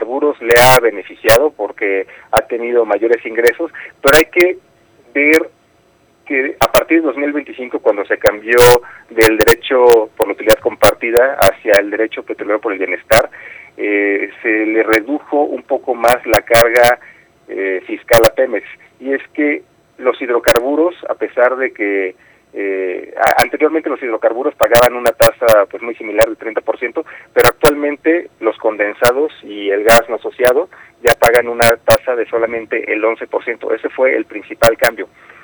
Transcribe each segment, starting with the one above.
hidrocarburos le ha beneficiado porque ha tenido mayores ingresos, pero hay que ver que a partir de 2025, cuando se cambió del derecho por la utilidad compartida hacia el derecho petrolero por el bienestar, se le redujo un poco más la carga fiscal a Pemex, y es que los hidrocarburos, a pesar de que anteriormente los hidrocarburos pagaban una tasa pues muy similar del 30%, pero actualmente los condensados y el gas no asociado ya pagan una tasa de solamente el 11%. Ese fue el principal cambio.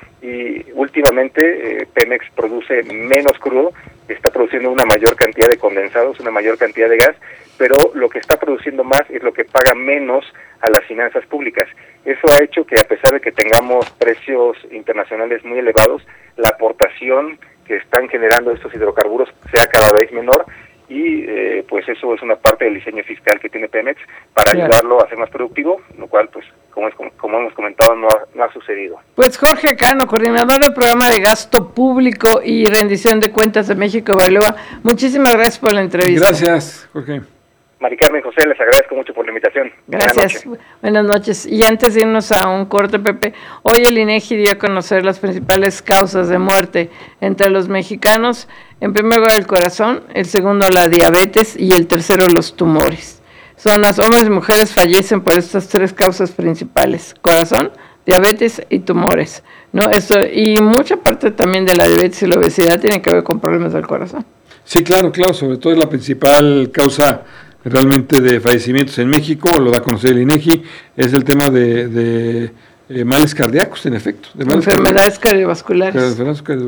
Y últimamente Pemex produce menos crudo, está produciendo una mayor cantidad de condensados, una mayor cantidad de gas, pero lo que está produciendo más es lo que paga menos a las finanzas públicas. Eso ha hecho que, a pesar de que tengamos precios internacionales muy elevados, la aportación que están generando estos hidrocarburos sea cada vez menor, y pues eso es una parte del diseño fiscal que tiene Pemex para ayudarlo a ser más productivo, lo cual pues como hemos comentado no ha sucedido. Pues Jorge Cano, coordinador del programa de gasto público y rendición de cuentas de México Evalúa, muchísimas gracias por la entrevista. Gracias, Jorge. Mari Carmen, José, les agradezco mucho por la invitación. Gracias. Buenas noches. Y antes de irnos a un corte, Pepe, hoy el INEGI dio a conocer las principales causas de muerte entre los mexicanos. En primer lugar, el corazón, el segundo, la diabetes, y el tercero, los tumores. Los hombres y mujeres fallecen por estas tres causas principales: corazón, diabetes y tumores, ¿no? Esto, y mucha parte también de la diabetes y la obesidad tiene que ver con problemas del corazón. Sí, claro, sobre todo es la principal causa realmente de fallecimientos en México, lo da a conocer el INEGI, es el tema de males cardíacos, en efecto. De enfermedades cardiovasculares.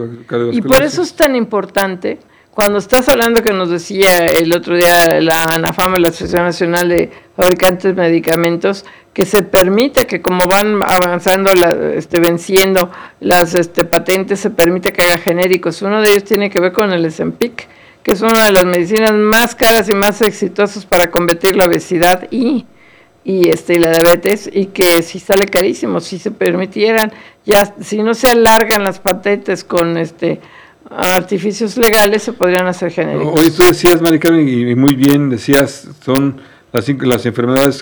Y por eso es tan importante, cuando estás hablando, que nos decía el otro día la ANAFAM, la Asociación Nacional de Fabricantes de Medicamentos, que se permite que, como van avanzando, venciendo las patentes, se permite que haga genéricos. Uno de ellos tiene que ver con el Ozempic, que es una de las medicinas más caras y más exitosas para combatir la obesidad y la diabetes, y que si sale carísimo, si se permitieran, ya si no se alargan las patentes con artificios legales, se podrían hacer genéricos. Hoy tú decías, Mari Carmen, y muy bien decías, son las enfermedades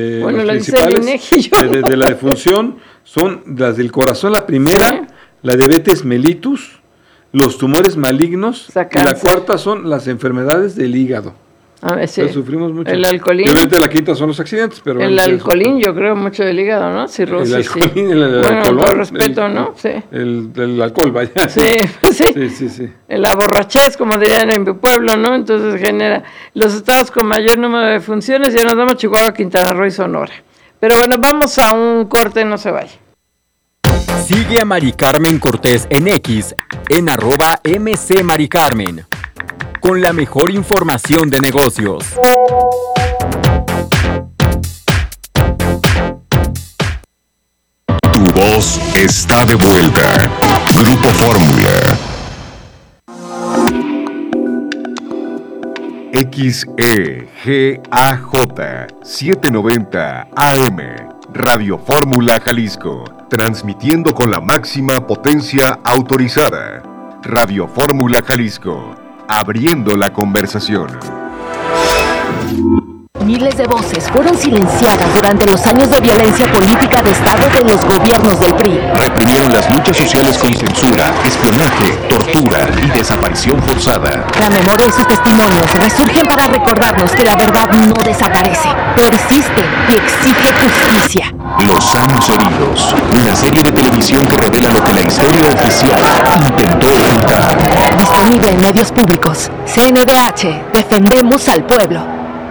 principales de la defunción, son las del corazón, la primera, sí, la diabetes mellitus, los tumores malignos, y la cuarta son las enfermedades del hígado. Sí. Sufrimos mucho. El alcoholín. Obviamente la quinta son los accidentes, pero... El alcoholín, yo creo mucho del hígado, ¿no? Cirrosis, el alcoholín, sí. Bueno, con todo respeto, ¿no? Sí. El alcohol, vaya. Sí. La borrachez, como dirían en mi pueblo, ¿no? Entonces genera los estados con mayor número de funciones. Ya nos damos Chihuahua, Quintana Roo y Sonora. Pero bueno, vamos a un corte, no se vaya. Sigue a Mari Carmen Cortés en X, en @mcmaricarmen, con la mejor información de negocios. Tu voz está de vuelta. Grupo Fórmula. XEGAJ 790 AM. Radio Fórmula Jalisco. Transmitiendo con la máxima potencia autorizada. Radio Fórmula Jalisco. Abriendo la conversación. Miles de voces fueron silenciadas durante los años de violencia política de Estado de los gobiernos del PRI. Reprimieron las luchas sociales con censura, espionaje, tortura y desaparición forzada. La memoria y sus testimonios resurgen para recordarnos que la verdad no desaparece, persiste y exige justicia. Los años heridos. Una serie de televisión que revela lo que la historia oficial intentó ocultar. Disponible en medios públicos. CNDH. Defendemos al pueblo.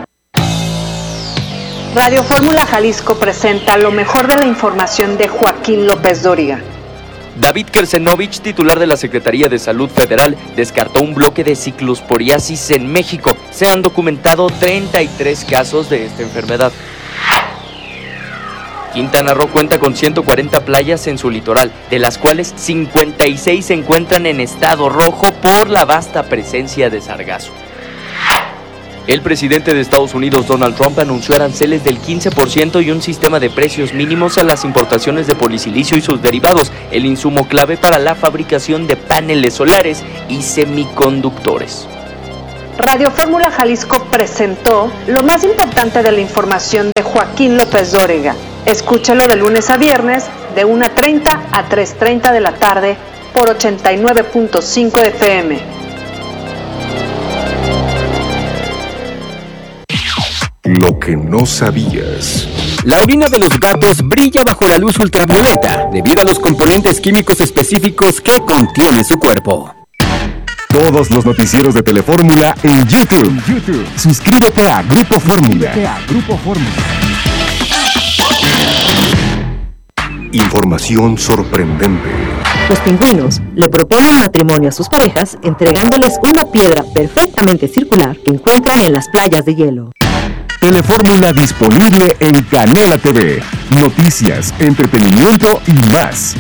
Radio Fórmula Jalisco presenta lo mejor de la información de Joaquín López Dóriga. David Kersenovich, titular de la Secretaría de Salud Federal, descartó un bloque de ciclosporiasis en México. Se han documentado 33 casos de esta enfermedad. Quintana Roo cuenta con 140 playas en su litoral, de las cuales 56 se encuentran en estado rojo por la vasta presencia de sargazo. El presidente de Estados Unidos, Donald Trump, anunció aranceles del 15% y un sistema de precios mínimos a las importaciones de polisilicio y sus derivados, el insumo clave para la fabricación de paneles solares y semiconductores. Radio Fórmula Jalisco presentó lo más importante de la información de Joaquín López Dóriga. Escúchalo de lunes a viernes de 1:30 a 3:30 de la tarde por 89.5 FM. Lo que no sabías. La orina de los gatos brilla bajo la luz ultravioleta debido a los componentes químicos específicos que contiene su cuerpo. Todos los noticieros de Telefórmula en YouTube. Suscríbete a Grupo Fórmula. Información sorprendente. Los pingüinos le proponen matrimonio a sus parejas entregándoles una piedra perfectamente circular que encuentran en las playas de hielo. Telefórmula disponible en Canela TV. Noticias, entretenimiento y más.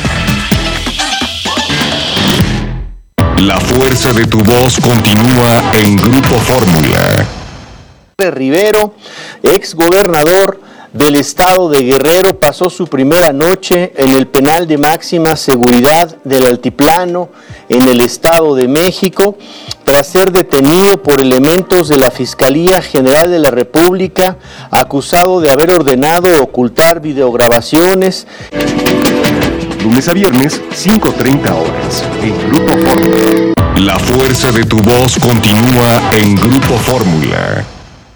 La fuerza de tu voz continúa en Grupo Fórmula. Rivero, ex gobernador del estado de Guerrero, pasó su primera noche en el penal de máxima seguridad del Altiplano en el Estado de México, tras ser detenido por elementos de la Fiscalía General de la República, acusado de haber ordenado ocultar videograbaciones. Lunes a viernes, 5:30 horas, en Grupo Fórmula. La fuerza de tu voz continúa en Grupo Fórmula.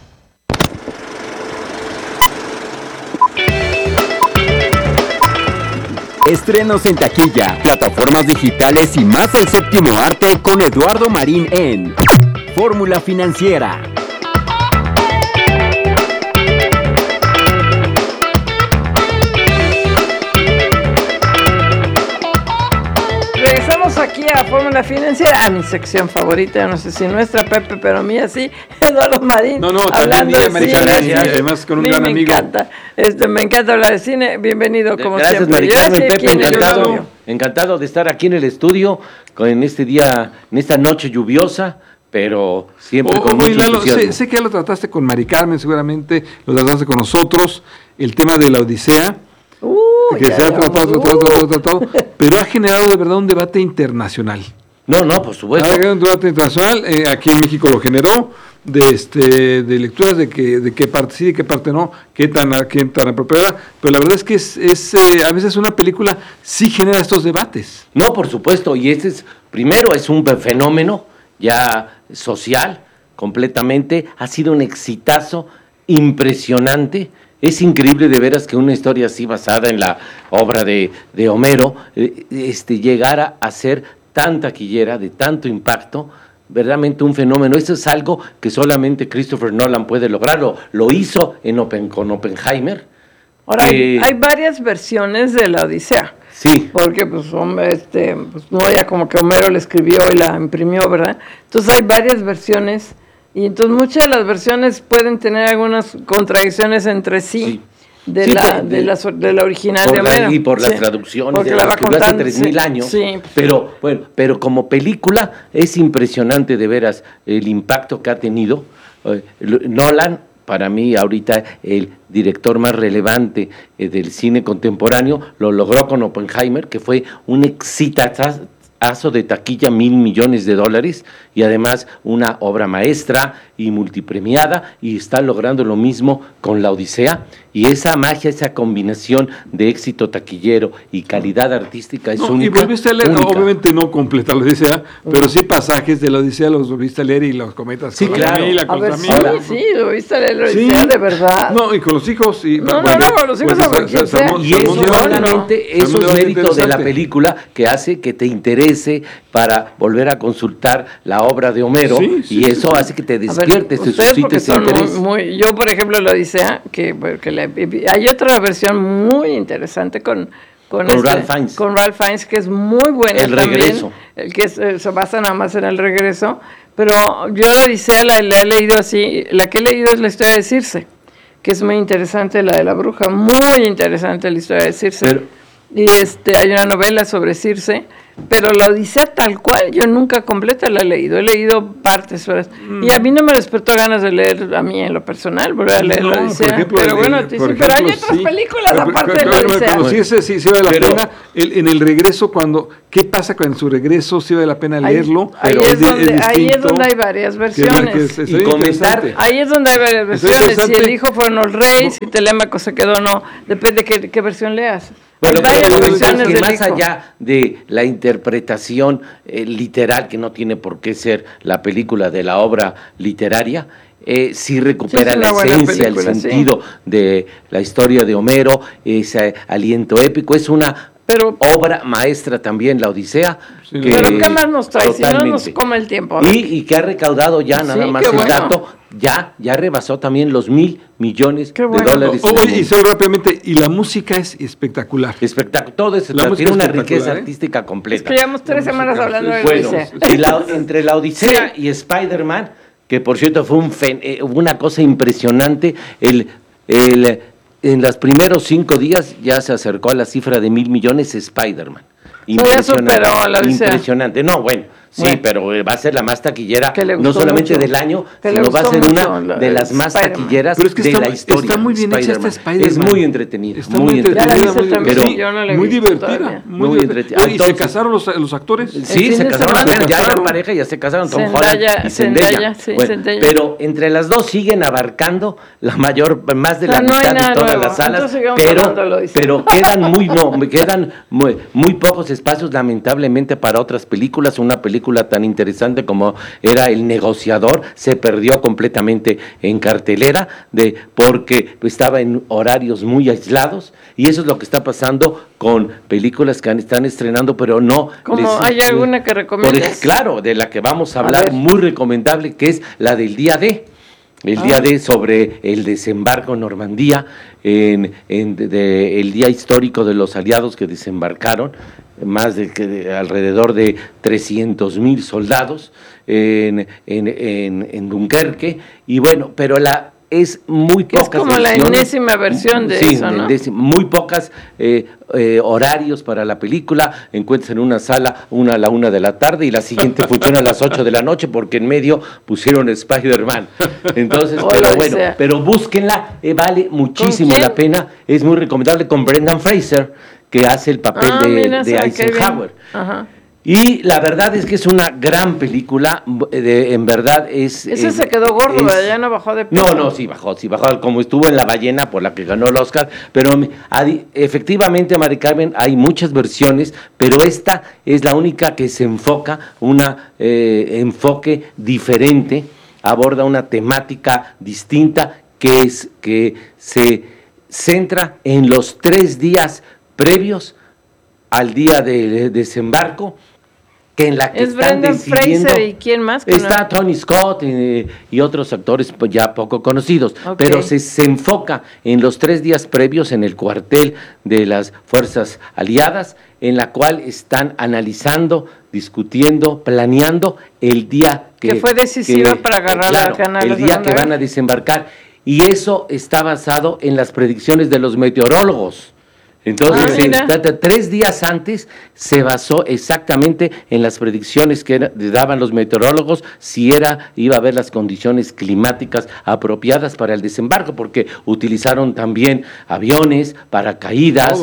Estrenos en taquilla, plataformas digitales y más el séptimo arte con Eduardo Marín en Fórmula Financiera. Regresamos aquí a Fórmula Financiera, a mi sección favorita, no sé si nuestra, Pepe, pero mía sí, Eduardo Marín. No, también muchas gracias, además con un gran amigo. Me encanta hablar de cine, bienvenido como gracias, siempre. Gracias, Mari Carmen, Pepe, encantado de estar aquí en el estudio, en este día, en esta noche lluviosa, pero siempre con mucho entusiasmo. Sé que ya lo trataste con Mari Carmen, seguramente lo trataste con nosotros, el tema de la Odisea. Que se ha tratado, pero ha generado de verdad un debate internacional. No, por supuesto. Un debate internacional, aquí en México lo generó, de lecturas de qué parte sí, de qué parte no, qué tan apropiada, pero la verdad es que a veces una película sí genera estos debates. No, por supuesto, y primero es un fenómeno ya social, completamente, ha sido un exitazo impresionante. Es increíble de veras que una historia así basada en la obra de Homero llegara a ser tan taquillera, de tanto impacto, verdaderamente un fenómeno. Eso es algo que solamente Christopher Nolan puede lograrlo. Lo hizo con Oppenheimer. Ahora, hay varias versiones de la Odisea. Sí. Porque, pues no era como que Homero la escribió y la imprimió, ¿verdad? Entonces hay varias versiones. Y entonces muchas de las versiones pueden tener algunas contradicciones entre sí, de la original de Homero. Y por las traducciones, de las que hace 3,000 años. Sí. Pero como película es impresionante de veras el impacto que ha tenido. Nolan, para mí ahorita el director más relevante del cine contemporáneo, lo logró con Oppenheimer, que fue un exitazo de taquilla, $1,000 millones, y además una obra maestra y multipremiada, y está logrando lo mismo con La Odisea, y esa magia, esa combinación de éxito taquillero y calidad artística es única. Y volviste a leer, obviamente no completa La Odisea, pero sí pasajes de La Odisea los volviste a leer y los comentas. Sí, claro. Sí, lo viste a leer La Odisea, de verdad. No, y con los hijos. Con los hijos y eso solamente es un mérito de la película que hace que te interese para volver a consultar la obra de Homero, y eso hace que te despiertes, te suscites interés. Yo, por ejemplo, La Odisea, que hay otra versión muy interesante con Ralph Fiennes, que es muy buena. El regreso. El que se basa nada más en el regreso, pero yo La Odisea la he leído así, la que he leído es la historia de Circe, que es muy interesante, la de la bruja, muy interesante la historia de Circe. Y hay una novela sobre Circe, pero la Odisea tal cual, yo nunca completa la he leído partes, horas, y a mí no me despertó ganas de leer, a mí en lo personal, volver a leer la Odisea, ejemplo, pero bueno, pero hay otras películas aparte de la Odisea. Pero sí vale la pena, en el regreso, ¿qué pasa con su regreso? Sí vale la pena leerlo. Ahí es donde hay varias versiones. Y comentar. Ahí es donde hay varias versiones, si el hijo fue no el rey, si Telémaco se quedó o no, depende de qué versión leas. Bueno, que más allá de la interpretación literal, que no tiene por qué ser la película de la obra literaria, sí recupera la esencia, el sentido de la historia de Homero, ese aliento épico. Es una obra maestra también, la Odisea. Sí, pero ¿qué más nos trae? Si no nos come el tiempo. Y que ha recaudado ya, nada más el dato, ya rebasó también los $1,000 millones de dólares. Y solo rápidamente, y la música es espectacular. Todo eso tiene una riqueza artística completa. Es que llevamos 3 semanas hablando de la Odisea. Entre la Odisea y Spider-Man, que por cierto fue una cosa impresionante, en los primeros 5 días ya se acercó a la cifra de $1,000 millones Spider-Man. Impresionante. No, bueno, sí, pero va a ser la más taquillera, no solamente del año, sino va a ser una de las más taquilleras de la historia. Está muy bien hecha esta Spider-Man. Es muy entretenida. Muy divertida. Muy entretenida. ¿Y se casaron los actores? Sí, se casaron. Ya eran pareja, ya se casaron Tom Holland y Zendaya. Pero entre las dos siguen abarcando más de la mitad de todas las salas, pero quedan muy pocos espacios, lamentablemente, para otras películas. Una película tan interesante como era El Negociador se perdió completamente en cartelera porque estaba en horarios muy aislados, y eso es lo que está pasando con películas que están estrenando, pero no. ¿Hay alguna que recomiendas? Claro, de la que vamos a hablar, muy recomendable, que es la del día D. El día D, sobre el desembarco en Normandía, el día histórico de los aliados que desembarcaron, alrededor de 300,000 soldados en Dunkerque, y bueno, pero es muy pocas es como versiones, la enésima versión de eso, ¿no? Muy pocas horarios para la película. Encuentras en una sala a la 1 de la tarde y la siguiente funciona a las 8 de la noche porque en medio pusieron Spider-Man. Entonces, pero búsquenla, vale muchísimo la pena, es muy recomendable, con Brendan Fraser, que hace el papel de Eisenhower. Y la verdad es que es una gran película, en verdad es... Ese se quedó gordo, ya no bajó de peso. No, sí bajó, como estuvo en La Ballena, por la que ganó el Oscar, pero efectivamente, Mari Carmen, hay muchas versiones, pero esta es la única que se enfoca, enfoque diferente, aborda una temática distinta, que se centra en los 3 días previos al día de desembarco, que en la que es están Brendan Fraser, ¿y quién más? Está Tony Scott y otros actores ya poco conocidos, pero se enfoca en los 3 días previos en el cuartel de las fuerzas aliadas, en la cual están analizando, discutiendo, planeando el día que fue decisiva para agarrar la canal, el día que van a desembarcar, y eso está basado en las predicciones de los meteorólogos. Entonces, 3 días antes se basó exactamente en las predicciones que daban los meteorólogos, si iba a haber las condiciones climáticas apropiadas para el desembarco, porque utilizaron también aviones, paracaídas,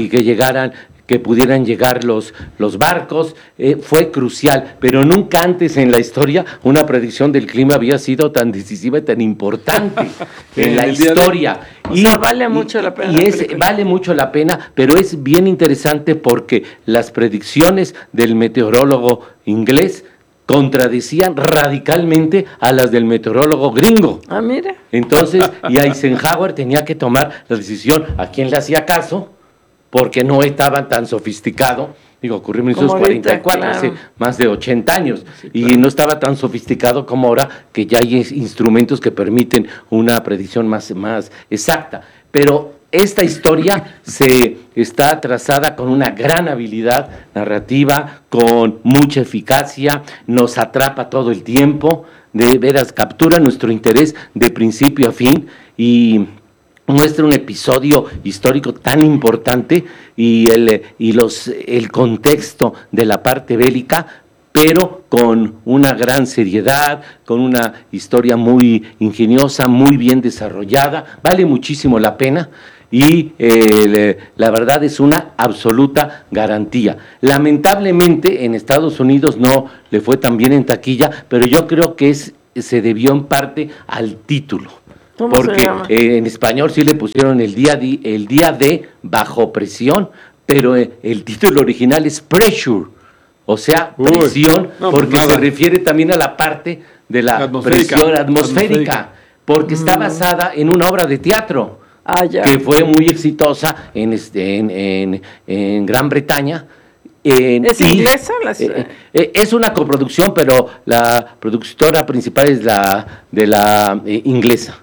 que pudieran llegar los barcos. Fue crucial, pero nunca antes en la historia una predicción del clima había sido tan decisiva y tan importante en la historia. Vale mucho la pena. Vale mucho la pena, pero es bien interesante porque las predicciones del meteorólogo inglés contradecían radicalmente a las del meteorólogo gringo. Mira. Entonces, y Eisenhower tenía que tomar la decisión a quién le hacía caso, porque no estaba tan sofisticado. Ocurrió en 1944, hace más de 80 años, y no estaba tan sofisticado como ahora, que ya hay instrumentos que permiten una predicción más exacta. Pero esta historia está trazada con una gran habilidad narrativa, con mucha eficacia, nos atrapa todo el tiempo, de veras captura nuestro interés de principio a fin, y muestra un episodio histórico tan importante y el contexto de la parte bélica, pero con una gran seriedad, con una historia muy ingeniosa, muy bien desarrollada. Vale muchísimo la pena y la verdad es una absoluta garantía. Lamentablemente en Estados Unidos no le fue tan bien en taquilla, pero yo creo que se debió en parte al título. Porque en español sí le pusieron el día de Bajo Presión, pero el título original es Pressure, o sea, presión, porque se refiere también a la parte de la presión atmosférica, porque está basada en una obra de teatro que fue muy exitosa en Gran Bretaña. ¿Es inglesa? Es una coproducción, pero la productora principal es la inglesa.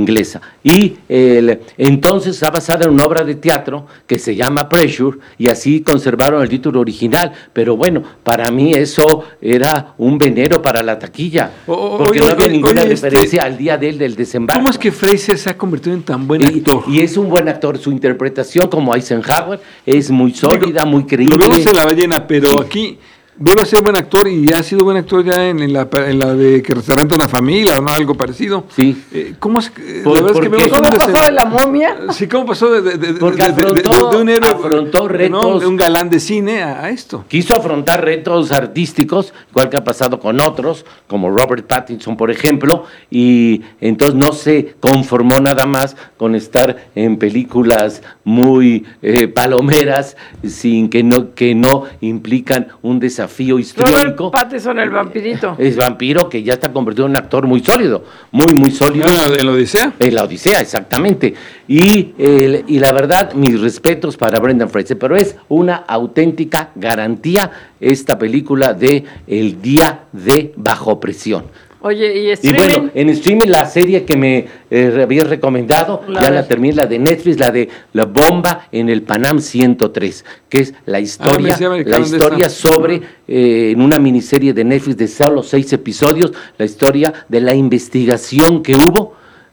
Y entonces está basada en una obra de teatro que se llama Pressure, y así conservaron el título original. Pero bueno, para mí eso era un veneno para la taquilla, porque no había ninguna referencia al día del desembarco. ¿Cómo es que Fraser se ha convertido en tan buen actor? Y es un buen actor. Su interpretación como Eisenhower es muy sólida, muy creíble. Lo vemos en La Ballena, pero aquí vuelve a ser buen actor, y ha sido buen actor ya en la de que se renta una familia, o no, algo parecido. Sí. ¿Cómo es? ¿Cómo pasó de La Momia? Sí, ¿cómo pasó de un héroe, afrontó retos, ¿no? De un galán de cine a esto? Quiso afrontar retos artísticos, igual que ha pasado con otros, como Robert Pattinson, por ejemplo, y entonces no se conformó nada más con estar en películas muy palomeras, sin que no implican un desafío histórico. Robert Pattinson, el vampirito. Es vampiro, que ya está convertido en un actor muy sólido, muy sólido. ¿En la Odisea? En la Odisea, exactamente. Y la verdad, mis respetos para Brendan Fraser, pero es una auténtica garantía esta película de El Día de Bajo Presión. Oye, ¿y streaming? Y bueno, en streaming la serie que me habías recomendado, la terminé, la de Netflix, la de La Bomba en el Panam 103, que es la historia sobre, en una miniserie de Netflix de solo 6 episodios, la historia de la investigación que hubo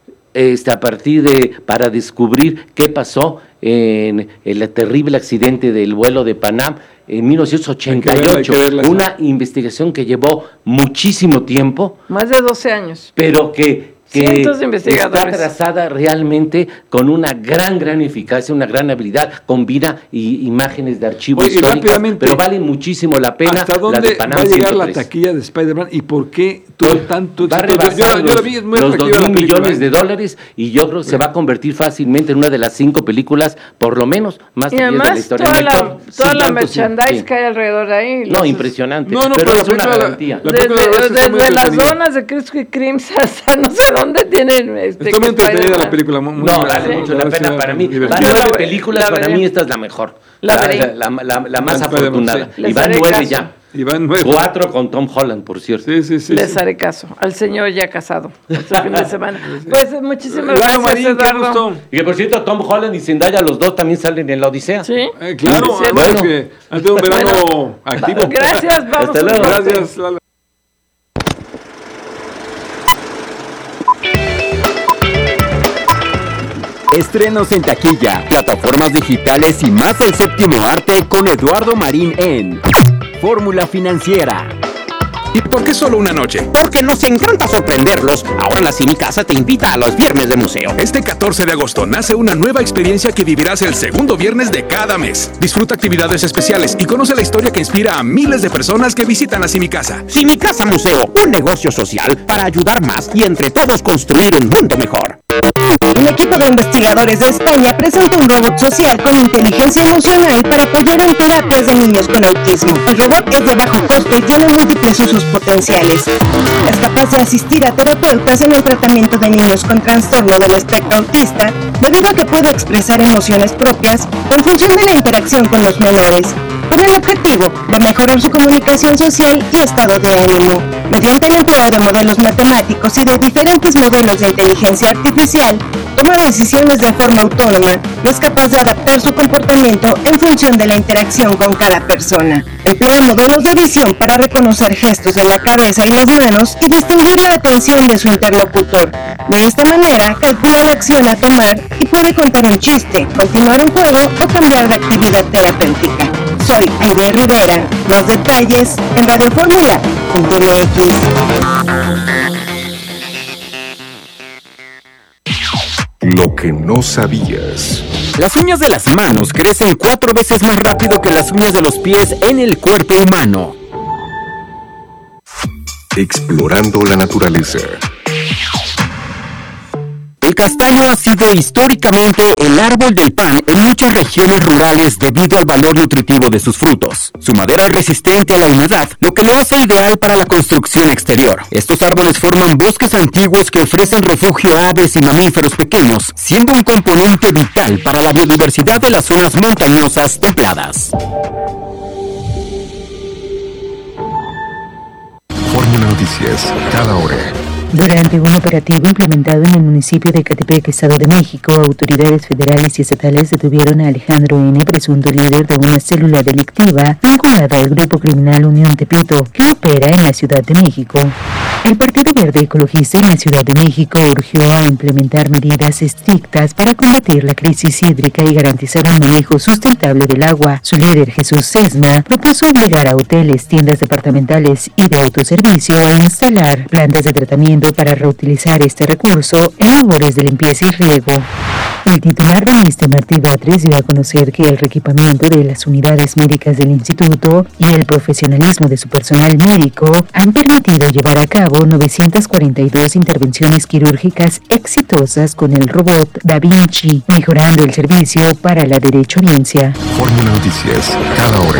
para descubrir qué pasó en el terrible accidente del vuelo de Panam en 1988, una investigación que llevó muchísimo tiempo. Más de 12 años. Pero que cientos de investigadores. Está trazada realmente con una gran eficacia, una gran habilidad, combina imágenes de archivos históricos, pero vale muchísimo la pena. ¿Hasta dónde la de Panam va a llegar 103? La taquilla de Spider-Man y por qué tuvo tanto éxito? Va a rebasar los $2,000 millones y yo creo que se va a convertir fácilmente en una de las 5 películas, por lo menos, más taquilleras de la historia. Toda la merchandise que hay alrededor de ahí. No, impresionante, pero es una garantía. Desde las donas de Krispy Kreme hasta no sé dónde tienen está muy entretenida la película. Vale mucho la pena para mí. Van 9 películas, para mí esta es la mejor. La más afortunada. Y van 9 ya. Y van 9. 4 con Tom Holland, por cierto. Sí. Les haré caso al señor ya casado este fin de semana. Pues muchísimas gracias, Marín, Eduardo. Y que por cierto, Tom Holland y Zendaya, los dos también salen en La Odisea. Sí. Claro, bueno, que han tenido un verano activo. Gracias, vamos. Hasta luego. Gracias, Lala. Estrenos en taquilla, plataformas digitales y más del séptimo arte con Eduardo Marín en Fórmula Financiera. ¿Y por qué solo una noche? Porque nos encanta sorprenderlos. Ahora la Cinicasa te invita a los viernes de museo. Este 14 de agosto nace una nueva experiencia que vivirás el segundo viernes de cada mes. Disfruta actividades especiales y conoce la historia que inspira a miles de personas que visitan la Cinicasa. Cinicasa Museo, un negocio social para ayudar más y entre todos construir un mundo mejor. Un equipo de investigadores de España presenta un robot social con inteligencia emocional para apoyar en terapias de niños con autismo. El robot es de bajo costo y tiene múltiples usos potenciales. Es capaz de asistir a terapeutas en el tratamiento de niños con trastorno del espectro autista, debido a que puede expresar emociones propias en función de la interacción con los menores, con el objetivo de mejorar su comunicación social y estado de ánimo. Mediante el empleo de modelos matemáticos y de diferentes modelos de inteligencia artificial, toma decisiones de forma autónoma y es capaz de adaptar su comportamiento en función de la interacción con cada persona. Emplea modelos de visión para reconocer gestos en la cabeza y las manos y distinguir la atención de su interlocutor. De esta manera, calcula la acción a tomar y puede contar un chiste, continuar un juego o cambiar de actividad terapéutica. Soy Aide Rivera. Más detalles en radioformula.mx. Lo que no sabías. Las uñas de las manos crecen 4 veces más rápido que las uñas de los pies en el cuerpo humano. Explorando la naturaleza. El castaño ha sido históricamente el árbol del pan en muchas regiones rurales debido al valor nutritivo de sus frutos. Su madera es resistente a la humedad, lo que lo hace ideal para la construcción exterior. Estos árboles forman bosques antiguos que ofrecen refugio a aves y mamíferos pequeños, siendo un componente vital para la biodiversidad de las zonas montañosas templadas. Fórmula Noticias, cada hora. Durante un operativo implementado en el municipio de Ecatepec, Estado de México, autoridades federales y estatales detuvieron a Alejandro N., presunto líder de una célula delictiva vinculada al grupo criminal Unión Tepito, que opera en la Ciudad de México. El Partido Verde Ecologista en la Ciudad de México urgió a implementar medidas estrictas para combatir la crisis hídrica y garantizar un manejo sustentable del agua. Su líder, Jesús Sesma, propuso obligar a hoteles, tiendas departamentales y de autoservicio a instalar plantas de tratamiento para reutilizar este recurso en labores de limpieza y riego. El titular del ISSSTE, Martí Batres, dio a conocer que el reequipamiento de las unidades médicas del instituto y el profesionalismo de su personal médico han permitido llevar a cabo 942 intervenciones quirúrgicas exitosas con el robot Da Vinci, mejorando el servicio para la derechohabiencia. Fórmula Noticias, cada hora.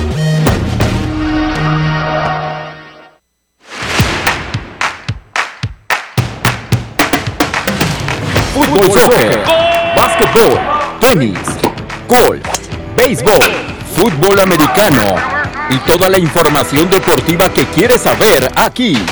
Fútbol, soccer, básquetbol, tenis, golf, béisbol, fútbol americano y toda la información deportiva que quieres saber aquí.